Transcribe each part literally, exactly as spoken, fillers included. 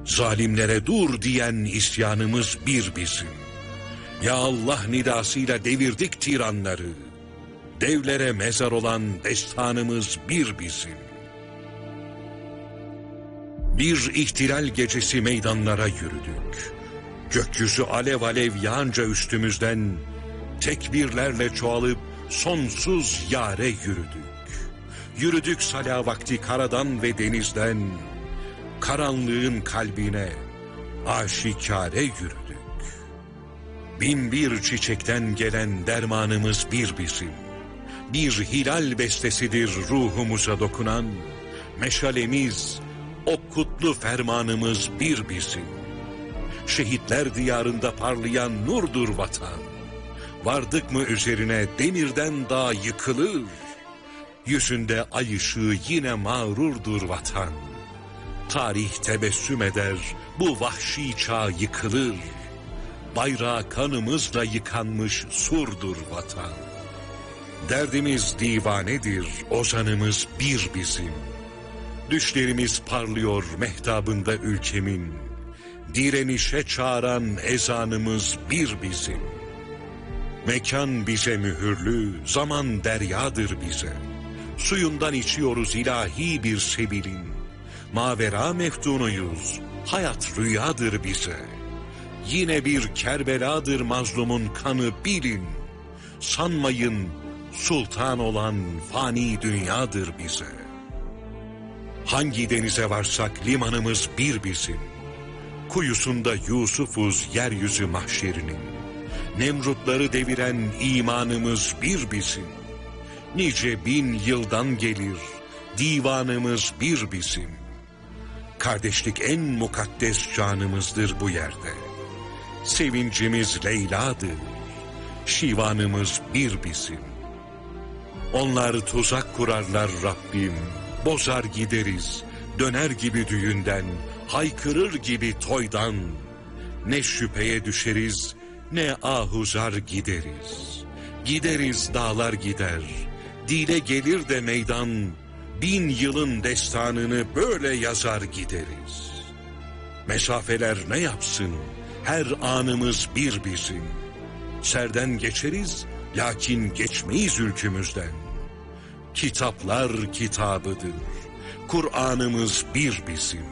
Zalimlere dur diyen isyanımız bir bizim. Ya Allah nidasıyla devirdik tiranları. Devlere mezar olan destanımız bir bizim. Bir ihtilal gecesi meydanlara yürüdük. Gökyüzü alev alev yağınca üstümüzden tekbirlerle çoğalıp sonsuz yâre yürüdük. Yürüdük sala vakti karadan ve denizden, karanlığın kalbine aşikare yürüdük. Bin bir çiçekten gelen dermanımız bir bizim. Bir hilal bestesidir ruhumuza dokunan, meşalemiz, o kutlu fermanımız bir bizim. Şehitler diyarında parlayan nurdur vatan. Vardık mı üzerine demirden dağ yıkılır. Yüzünde ay ışığı yine mağrurdur vatan. Tarih tebessüm eder, bu vahşi çağ yıkılır. Bayrağı kanımızla yıkanmış surdur vatan. Derdimiz divanedir, ozanımız bir bizim. Düşlerimiz parlıyor mehtabında ülkemin. Direnişe çağıran ezanımız bir bizim. Mekan bize mühürlü, zaman deryadır bize. Suyundan içiyoruz ilahi bir sebilin. Mavera meftunuyuz, hayat rüyadır bize. Yine bir Kerbeladır mazlumun kanı bilin. Sanmayın sultan olan fani dünyadır bize. Hangi denize varsak limanımız bir bizim. Kuyusunda Yusuf'uz yeryüzü mahşerinin. Nemrutları deviren imanımız bir bizim. Nice bin yıldan gelir divanımız bir bizim. Kardeşlik en mukaddes canımızdır bu yerde. Sevincimiz Leyla'dır, şivanımız bir bizim. Onlar tuzak kurarlar Rabbim, bozar gideriz, döner gibi düğünden, haykırır gibi toydan. Ne şüpheye düşeriz, ne ahuzar gideriz. Gideriz dağlar gider, dile gelir de meydan, bin yılın destanını böyle yazar gideriz. Mesafeler ne yapsın, her anımız bir bizim. Serden geçeriz, lakin geçmeyiz ülkümüzden. Kitaplar kitabıdır, Kur'an'ımız bir bizim.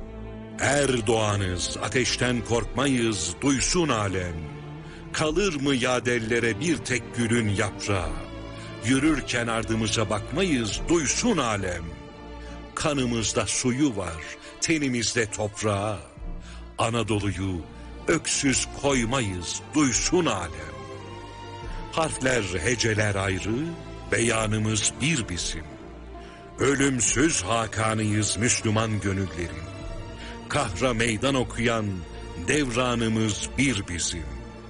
Er doğanız, ateşten korkmayız, duysun alem. Kalır mı yadellere bir tek gülün yaprağı? Yürürken ardımıza bakmayız, duysun alem. Kanımızda suyu var, tenimizde toprağı. Anadolu'yu öksüz koymayız, duysun alem. Harfler, heceler ayrı, beyanımız bir bizim. Ölümsüz hakanıyız Müslüman gönüllerin. Kahra meydan okuyan devranımız bir bizim.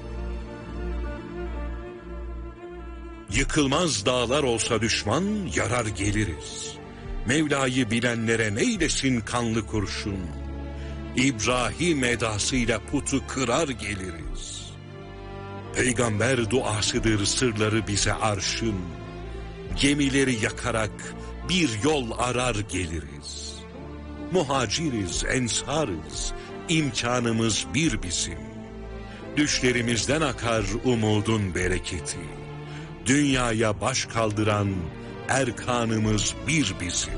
Yıkılmaz dağlar olsa düşman yarar geliriz. Mevla'yı bilenlere neylesin kanlı kurşun. İbrahim edasıyla putu kırar geliriz. Peygamber duasıdır sırları bize arşın. Gemileri yakarak bir yol arar geliriz. Muhaciriz, ensarız, imkanımız bir bizim. Düşlerimizden akar umudun bereketi. Dünyaya baş kaldıran erkanımız bir bizim.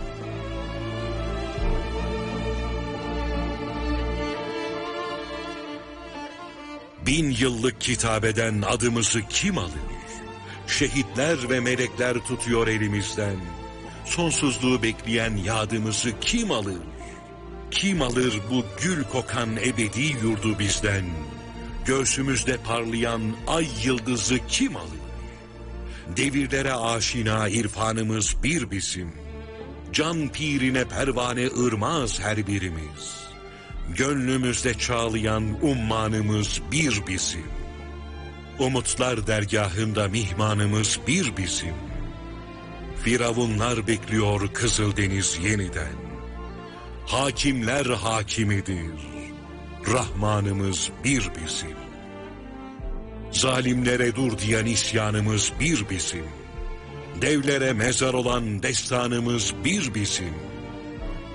Bin yıllık kitabeden adımızı kim alır? Şehitler ve melekler tutuyor elimizden. Sonsuzluğu bekleyen yadımızı kim alır? Kim alır bu gül kokan ebedi yurdu bizden? Göğsümüzde parlayan ay yıldızı kim alır? Devirlere aşina irfanımız bir bizim. Can pirine pervane ırmaz her birimiz. Gönlümüzde çağlayan ummanımız bir bizim. Umutlar dergahında mihmanımız bir bizim. Firavunlar bekliyor Kızıldeniz yeniden. Hakimler hakimidir, Rahmanımız bir bizim. Zalimlere dur diyen isyanımız bir bizim. Devlere mezar olan destanımız bir bizim.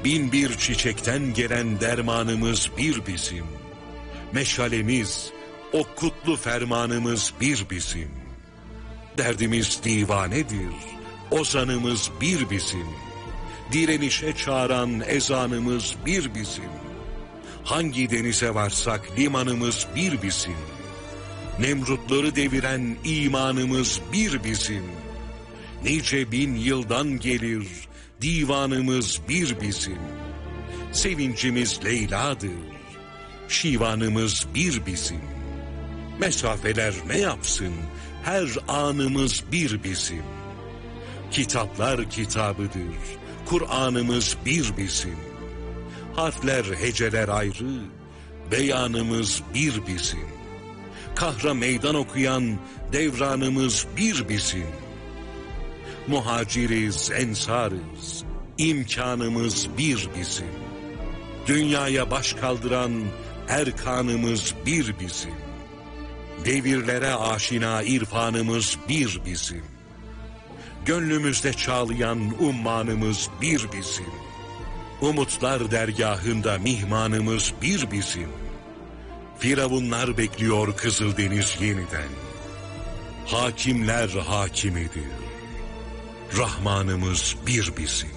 Bin bir çiçekten gelen dermanımız bir bizim. Meşalemiz, o kutlu fermanımız bir bizim. Derdimiz divanedir, ozanımız bir bizim. Direnişe çağıran ezanımız bir bizim. Hangi denize varsak limanımız bir bizim. Nemrutları deviren imanımız bir bizim. Nice bin yıldan gelir, divanımız bir bizim. Sevincimiz Leyla'dır, şivanımız bir bizim. Mesafeler ne yapsın, her anımız bir bizim. Kitaplar kitabıdır, Kur'an'ımız bir bizim. Harfler, heceler ayrı, beyanımız bir bizim. Kahra meydan okuyan devranımız bir bizim. Muhaciriz, ensarız, imkanımız bir bizim. Dünyaya baş kaldıran erkanımız bir bizim. Devirlere aşina irfanımız bir bizim. Gönlümüzde çağlayan ummanımız bir bizim. Umutlar dergahında mihmanımız bir bizim. Firavunlar bekliyor Kızıldeniz yeniden. Hakimler hakimidir. Rahmanımız bir bizim.